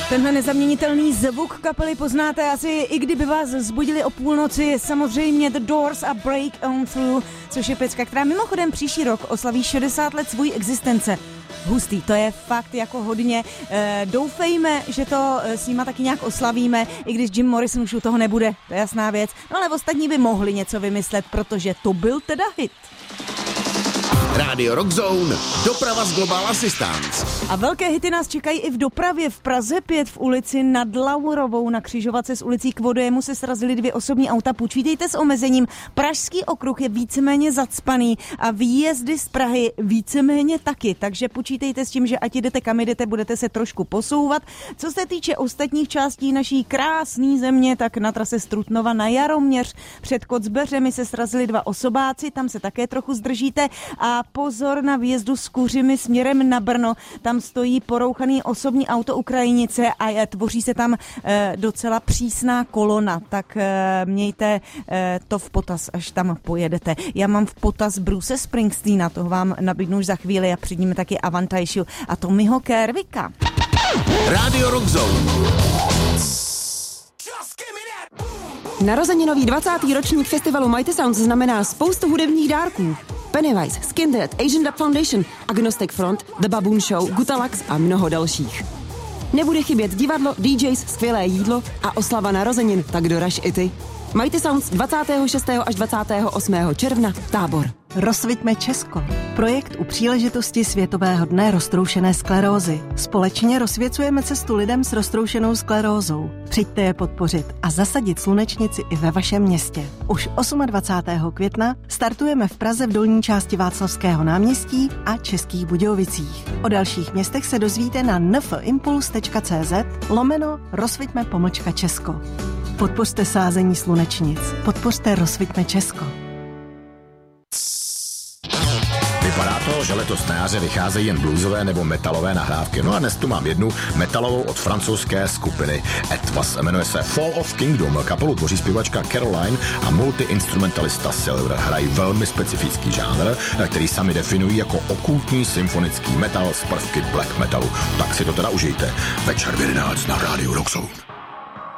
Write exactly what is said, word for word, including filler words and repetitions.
Tenhle nezaměnitelný zvuk kapely poznáte asi, i kdyby vás zbudili o půlnoci. Samozřejmě The Doors a Break On Through, což je pecka, která mimochodem příští rok oslaví šedesát let svojí existence. Hustý, to je fakt jako hodně. E, doufejme, že to s nima taky nějak oslavíme, i když Jim Morrison už u toho nebude, to je jasná věc. No ale ostatní by mohli něco vymyslet, protože to byl teda hit. Rádio Rock Zone, doprava z Global Assistance. A velké hity nás čekají i v dopravě. V Praze pět v ulici Nad Laurovou na křižovatce s ulicí k Vodojemu se srazily dvě osobní auta. Počítejte s omezením. Pražský okruh je víceméně zacpaný a výjezdy z Prahy víceméně taky. Takže počítejte s tím, že ať jdete kam jdete, budete se trošku posouvat. Co se týče ostatních částí naší krásné země, tak na trase z Trutnova na Jaroměř před Kocbeřemi se srazili dva osobáci, tam se také trochu zdržíte. A pozor na výjezdu s Kuřimi směrem na Brno. Tam stojí porouchaný osobní auto Ukrajinice a je, tvoří se tam e, docela přísná kolona. Tak e, mějte e, to v potaz, až tam pojedete. Já mám v potaz Bruce Springsteena, toho vám nabídnu už za chvíli a před ním taky Avantajšu a Tommyho Kervika. Rádio Rock Zone. Narozeninový dvacátý ročník festivalu Mighty Sounds znamená spoustu hudebních dárků. Pennywise, Skindead, Asian Dub Foundation, Agnostic Front, The Baboon Show, Gutalax a mnoho dalších. Nebude chybět divadlo, dý džejs, skvělé jídlo a oslava narozenin, tak doraž i ty. Mighty Sounds dvacátého šestého až dvacátého osmého června, Tábor. Rozsviťme Česko. Projekt u příležitosti Světového dne roztroušené sklerózy. Společně rozsvěcujeme cestu lidem s roztroušenou sklerózou. Přijďte je podpořit a zasadit slunečnici i ve vašem městě. Už dvacátého osmého května startujeme v Praze v dolní části Václavského náměstí a Českých Budějovicích. O dalších městech se dozvíte na nfimpuls.cz lomeno rozsviťme pomlčka Česko. Podpořte sázení slunečnic. Podpořte Rozsviťme Česko. Vypadá to, že letos na jaře vycházejí jen bluesové nebo metalové nahrávky. No a dnes tu mám jednu metalovou od francouzské skupiny Etwas. Jmenuje se Fall of Kingdom. Kapelu tvoří zpěvačka Caroline a multiinstrumentalista Silver. Hrají velmi specifický žánr, který sami definují jako okultní symfonický metal z prvky black metalu. Tak si to teda užijte. Večer v jedenáct na Rádiu Rock Zone.